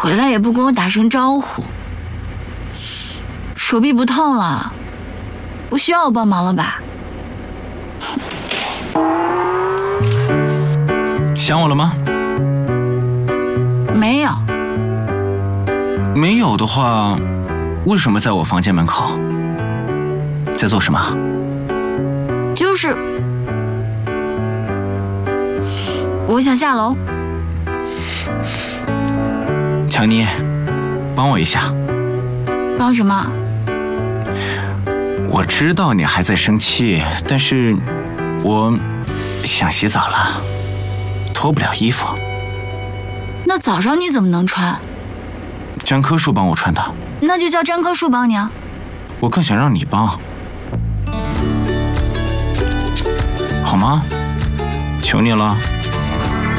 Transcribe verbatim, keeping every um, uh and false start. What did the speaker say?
回来也不跟我打声招呼。手臂不痛了，不需要我帮忙了吧？ 想我了吗？ 没有。 没有的话，为什么在我房间门口？在做什么？ 就是，我想下楼。 强妮，帮我一下。 帮什么？ 我知道你还在生气，但是我想洗澡了，脱不了衣服。 那早上你怎么能穿？ 詹棵树帮我穿的。 那就叫詹棵树帮你啊。 我更想让你帮，好吗？求你了。